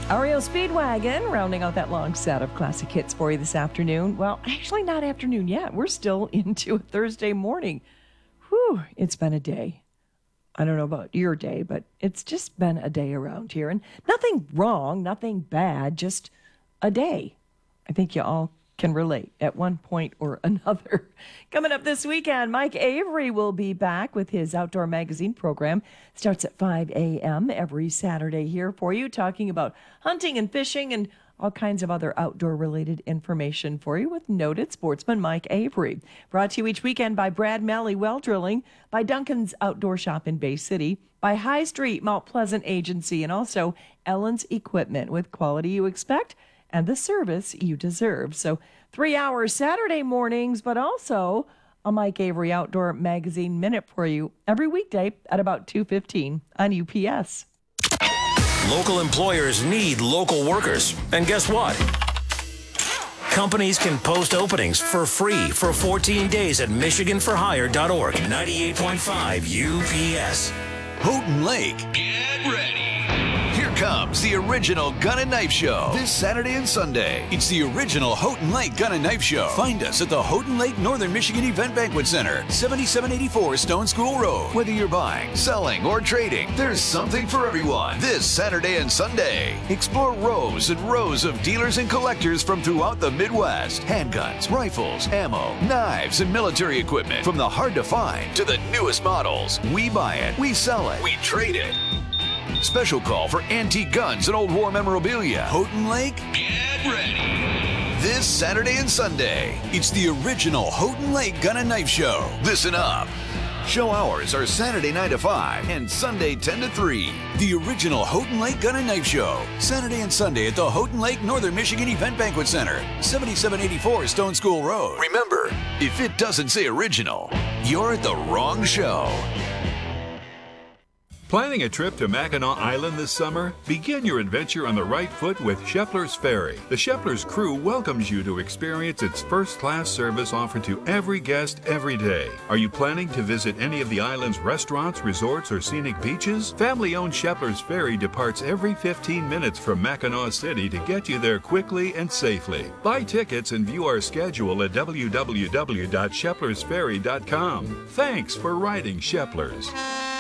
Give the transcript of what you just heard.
REO Speedwagon rounding out that long set of classic hits for you this afternoon. Well, actually not afternoon yet. We're still into a Thursday morning. Whew, it's been a day. I don't know about your day, but it's just been a day around here. And nothing wrong, nothing bad, just a day. I think you all can relate at one point or another. Coming up this weekend, Mike Avery will be back with his Outdoor Magazine program. Starts at 5 a.m. every Saturday here for you, talking about hunting and fishing and all kinds of other outdoor-related information for you with noted sportsman Mike Avery. Brought to you each weekend by Brad Malley Well Drilling, by Duncan's Outdoor Shop in Bay City, by High Street Mount Pleasant Agency, and also Ellen's Equipment, with quality you expect and the service you deserve. So 3 hours Saturday mornings, but also a Mike Avery Outdoor Magazine Minute for you every weekday at about 2:15 on UPS. Local employers need local workers. And guess what? Companies can post openings for free for 14 days at michiganforhire.org. 98.5 UPS. Houghton Lake. Get ready. Here comes the original Gun and Knife Show this Saturday and Sunday. It's the original Houghton Lake Gun and Knife Show. Find us at the Houghton Lake Northern Michigan Event Banquet Center, 7784 Stone School Road. Whether you're buying, selling, or trading, there's something for everyone this Saturday and Sunday. Explore rows and rows of dealers and collectors from throughout the Midwest. Handguns, rifles, ammo, knives, and military equipment. From the hard to find to the newest models. We buy it, we sell it, we trade it. Special call for antique guns and old war memorabilia. Houghton Lake, get ready. This Saturday and Sunday, it's the original Houghton Lake Gun and Knife Show. Listen up. Show hours are Saturday 9 to 5 and Sunday 10 to 3. The original Houghton Lake Gun and Knife Show. Saturday and Sunday at the Houghton Lake Northern Michigan Event Banquet Center, 7784 Stone School Road. Remember, if it doesn't say original, you're at the wrong show. Planning a trip to Mackinac Island this summer? Begin your adventure on the right foot with Shepler's Ferry. The Shepler's crew welcomes you to experience its first-class service offered to every guest every day. Are you planning to visit any of the island's restaurants, resorts, or scenic beaches? Family-owned Shepler's Ferry departs every 15 minutes from Mackinac City to get you there quickly and safely. Buy tickets and view our schedule at www.sheplersferry.com. Thanks for riding Shepler's.